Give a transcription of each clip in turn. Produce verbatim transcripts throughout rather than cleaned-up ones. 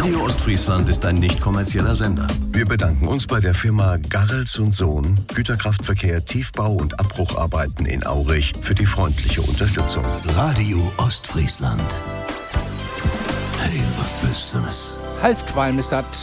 Radio Ostfriesland ist ein nicht kommerzieller Sender. Wir bedanken uns bei der Firma Garrels und Sohn, Güterkraftverkehr, Tiefbau und Abbrucharbeiten in Aurich für die freundliche Unterstützung. Radio Ostfriesland. Hey, was bist du das? Halftwalm ist das.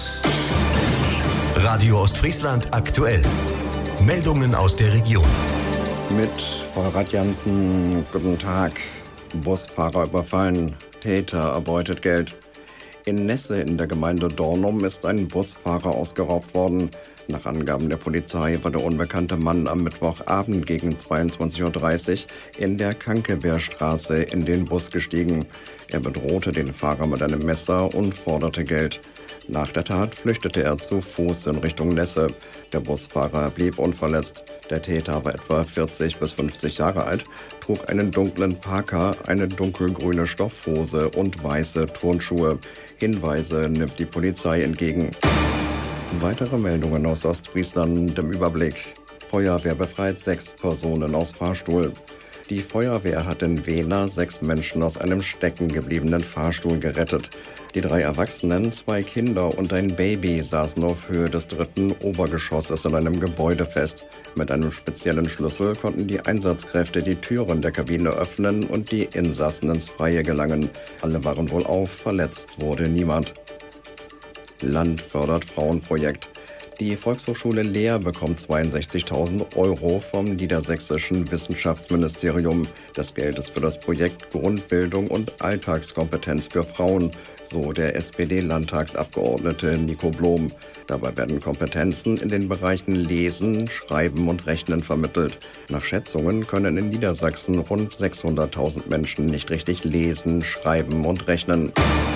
Radio Ostfriesland aktuell. Meldungen aus der Region. Mit Frau Radjansen, guten Tag. Busfahrer überfallen, Täter erbeutet Geld. In Nesse in der Gemeinde Dornum ist ein Busfahrer ausgeraubt worden. Nach Angaben der Polizei war der unbekannte Mann am Mittwochabend gegen zweiundzwanzig Uhr dreißig in der Kankeberstraße in den Bus gestiegen. Er bedrohte den Fahrer mit einem Messer und forderte Geld. Nach der Tat flüchtete er zu Fuß in Richtung Nesse. Der Busfahrer blieb unverletzt. Der Täter war etwa vierzig bis fünfzig Jahre alt, trug einen dunklen Parker, eine dunkelgrüne Stoffhose und weiße Turnschuhe. Hinweise nimmt die Polizei entgegen. Weitere Meldungen aus Ostfriesland im Überblick. Feuerwehr befreit sechs Personen aus Fahrstuhl. Die Feuerwehr hat in Wehna sechs Menschen aus einem stecken gebliebenen Fahrstuhl gerettet. Die drei Erwachsenen, zwei Kinder und ein Baby saßen auf Höhe des dritten Obergeschosses in einem Gebäude fest. Mit einem speziellen Schlüssel konnten die Einsatzkräfte die Türen der Kabine öffnen und die Insassen ins Freie gelangen. Alle waren wohlauf, verletzt wurde niemand. Land fördert Frauenprojekt. Die Volkshochschule Leer bekommt zweiundsechzigtausend Euro vom Niedersächsischen Wissenschaftsministerium. Das Geld ist für das Projekt Grundbildung und Alltagskompetenz für Frauen, so der S P D-Landtagsabgeordnete Nico Blom. Dabei werden Kompetenzen in den Bereichen Lesen, Schreiben und Rechnen vermittelt. Nach Schätzungen können in Niedersachsen rund sechshunderttausend Menschen nicht richtig lesen, schreiben und rechnen.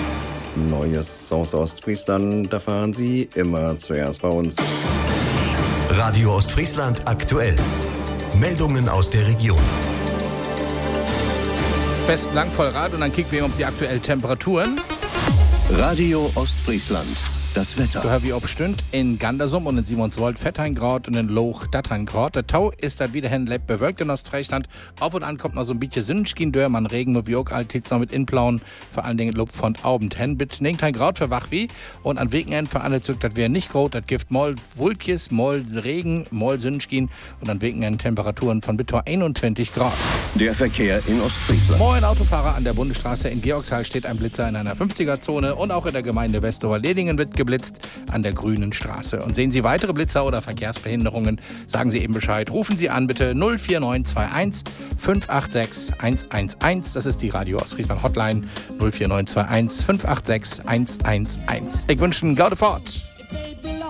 Neues aus Ostfriesland, da fahren Sie immer zuerst bei uns. Radio Ostfriesland aktuell. Meldungen aus der Region. Besten Dank, Vollrad, und dann kicken wir um die aktuellen Temperaturen. Radio Ostfriesland. Das Wetter. Du hast wie obstünd in Gandersum und in Simonswold Vetteingrad und in Loch Datteingrad. Der Tau ist dann wieder hin bewölkt in Ostfriesland. Auf und an kommt noch so ein bisschen Sonnenschein durch, man Regen und wie auch alltits noch mit Inplauen. Vor allen Dingen Lob von Abend hin. Mit neunzehn Grad für Wachwie und an Wegenend für alle Züg, das wäre nicht groß. Das gibt mal Wulkjes, mal Regen, mal Sonnenschein und an Wegenend Temperaturen von bis zu einundzwanzig Grad. Der Verkehr in Ostfriesland. Moin Autofahrer, an der Bundesstraße in Georgshall steht ein Blitzer in einer fünfziger-Zone und auch in der Gemeinde Westerwald-Ledingen wird geblitzt an der Grünen Straße. Und sehen Sie weitere Blitzer oder Verkehrsbehinderungen, sagen Sie eben Bescheid. Rufen Sie an bitte null vier neun zwei eins fünf acht sechs eins eins eins. Das ist die Radio Ostfriesland Hotline null vier neun zwei eins fünf acht sechs eins eins eins. Ich wünsche Ihnen gute Fahrt.